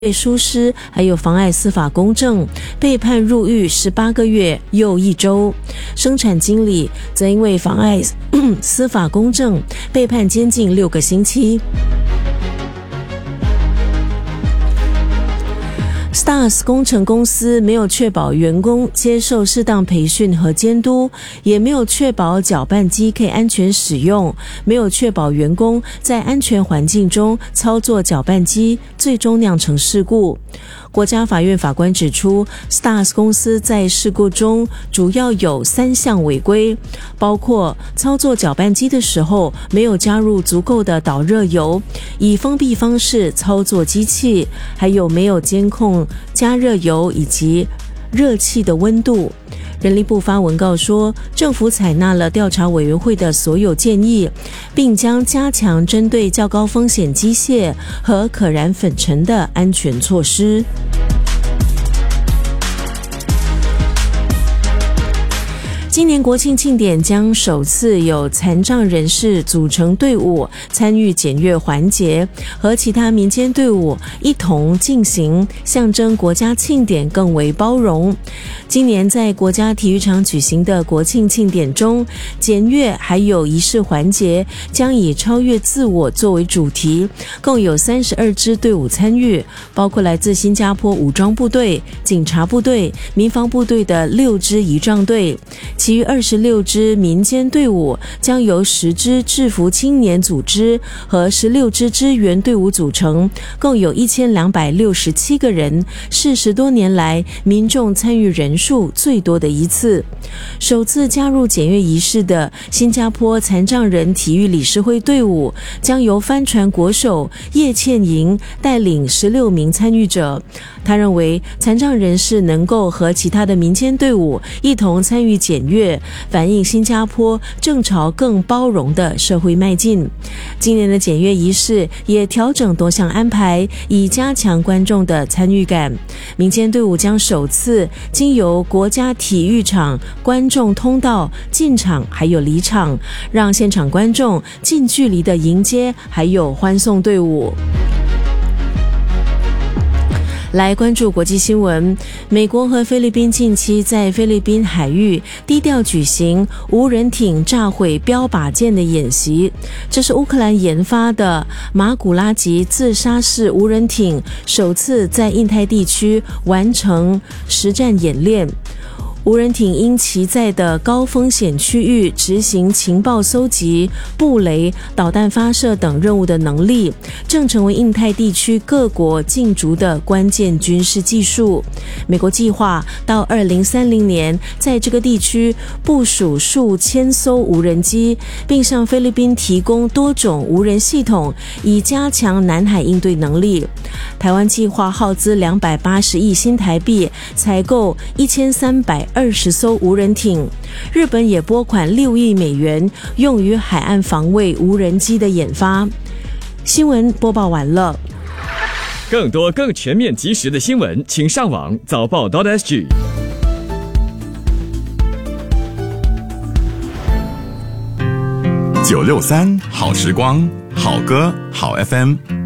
疏失还有妨碍司法公正，被判入狱18个月又1周。生产经理则因为妨碍司法公正，被判监禁6个星期。Stars 工程公司没有确保员工接受适当培训和监督，也没有确保搅拌机可以安全使用，没有确保员工在安全环境中操作搅拌机，最终酿成事故。国家法院法官指出 ，Stars 公司在事故中主要有3项违规，包括操作搅拌机的时候没有加入足够的导热油，以封闭方式操作机器，还有没有监控加热油以及热气的温度。人力部发文告说，政府采纳了调查委员会的所有建议，并将加强针对较高风险机械和可燃粉尘的安全措施。今年国庆庆典将首次有残障人士组成队伍参与检阅环节，和其他民间队伍一同进行，象征国家庆典更为包容。今年在国家体育场举行的国庆庆典中，检阅还有仪式环节将以超越自我作为主题，共有32支队伍参与，包括来自新加坡武装部队、警察部队、民防部队的6支仪仗队。其余26支民间队伍将由10支制服青年组织和16支支援队伍组成，共有1267个人，是10多年来民众参与人数最多的一次。首次加入检阅仪式的新加坡残障人体育理事会队伍将由帆船国手叶倩莹带领16名参与者。他认为残障人士能够和其他的民间队伍一同参与检阅，反映新加坡正朝更包容的社会迈进。今年的检阅仪式也调整多项安排，以加强观众的参与感。民间队伍将首次经由国家体育场观众通道进场还有离场，让现场观众近距离的迎接还有欢送队伍。来关注国际新闻，美国和菲律宾近期在菲律宾海域低调举行无人艇炸毁标靶舰的演习，这是乌克兰研发的马古拉级自杀式无人艇首次在印太地区完成实战演练。无人艇因其在的高风险区域执行情报搜集、布雷、导弹发射等任务的能力，正成为印太地区各国竞逐的关键军事技术。美国计划到2030年在这个地区部署数千艘无人机，并向菲律宾提供多种无人系统，以加强南海应对能力。台湾计划耗资280亿新台币采购1320艘无人艇，日本也拨款6亿美元用于海岸防卫无人机的研发。新闻播报完了。 更多更全面及时的新闻，请上网早报.sg。 963好时光，好歌好 FM。